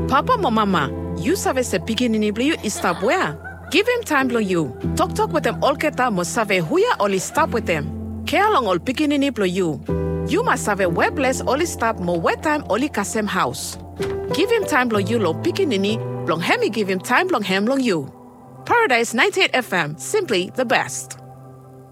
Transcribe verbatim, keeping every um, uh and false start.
Papa mo mama, you save se pikinini bli you istap where? Give him time blo you. Talk talk with them all keta mo save huya oli stop with them. Care long all pikinini blo you. You must have a webless only stop more wet time only kasem house. Give him time long you lo pikinini, long hemi give him time long hem long you. Paradise ninety-eight F M, simply the best.